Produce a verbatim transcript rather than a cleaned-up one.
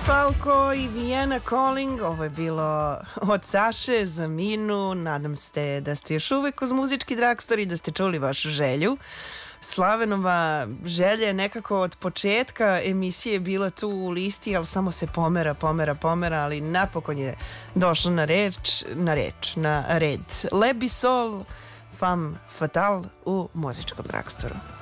Falco i Vienna Calling. Ovo je bilo od Saše za Minu. Nadam se da ste još uvek uz muzički Dragstor i da ste čuli vašu želju. Slavenova želja je nekako od početka emisije bila tu u listi, ali samo se pomera, pomera, pomera, ali napokon je došla na reč, na reč, na red. Lebi Sol, Femme Fatale u muzičkom Dragstoru.